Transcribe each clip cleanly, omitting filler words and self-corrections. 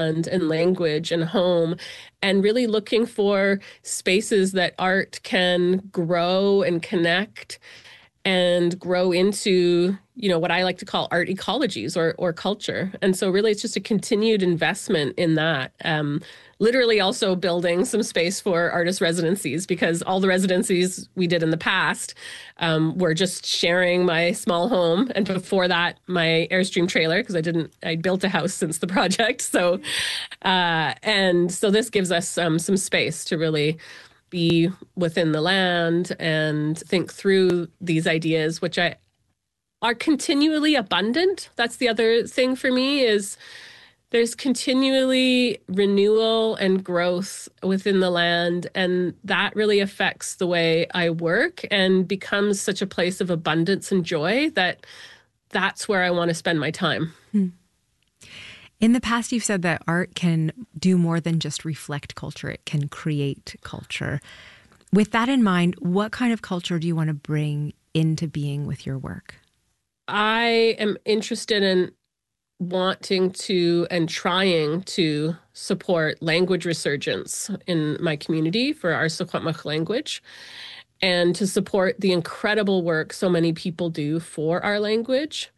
land and language and home, and really looking for spaces that art can grow and connect and grow into, what I like to call art ecologies or culture. And so really it's just a continued investment in that. Literally also building some space for artist residencies, because all the residencies we did in the past were just sharing my small home. And before that, my Airstream trailer, because I built a house since the project. So, and so this gives us some space to really be within the land and think through these ideas, which are continually abundant. That's the other thing for me, is there's continually renewal and growth within the land. And that really affects the way I work and becomes such a place of abundance and joy that that's where I want to spend my time. In the past, you've said that art can do more than just reflect culture. It can create culture. With that in mind, what kind of culture do you want to bring into being with your work? I am interested in wanting to and trying to support language resurgence in my community for our Secwepemc language, and to support the incredible work so many people do for our language.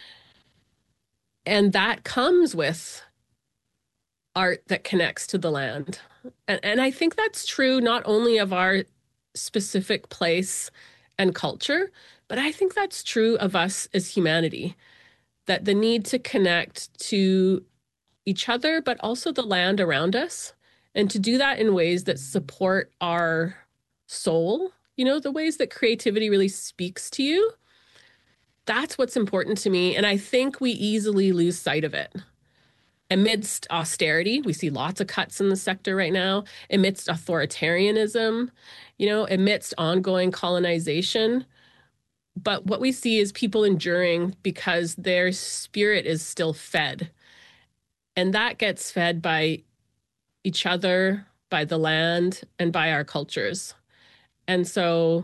And that comes with art that connects to the land. And I think that's true not only of our specific place and culture, but I think that's true of us as humanity, that the need to connect to each other, but also the land around us, and to do that in ways that support our soul, the ways that creativity really speaks to you. That's what's important to me. And I think we easily lose sight of it. Amidst austerity, we see lots of cuts in the sector right now, amidst authoritarianism, amidst ongoing colonization. But what we see is people enduring because their spirit is still fed. And that gets fed by each other, by the land, and by our cultures. And so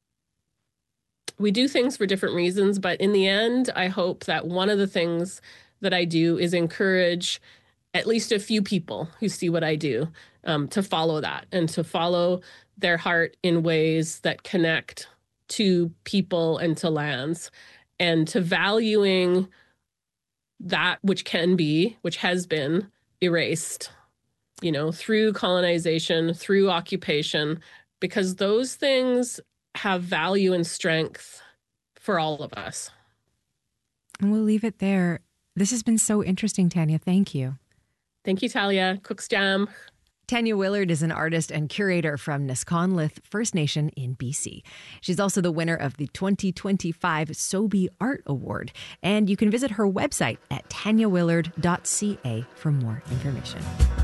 we do things for different reasons, but in the end, I hope that one of the things that I do is encourage at least a few people who see what I do to follow that and to follow their heart in ways that connect to people and to lands, and to valuing that which has been erased, through colonization, through occupation, because those things have value and strength for all of us. And we'll leave it there. This has been so interesting, Tanya. Thank you. Thank you, Talia. Cooksjam. Tanya Willard is an artist and curator from Nisconluth First Nation in BC. She's also the winner of the 2025 Sobey Art Award. And you can visit her website at tanyawillard.ca for more information.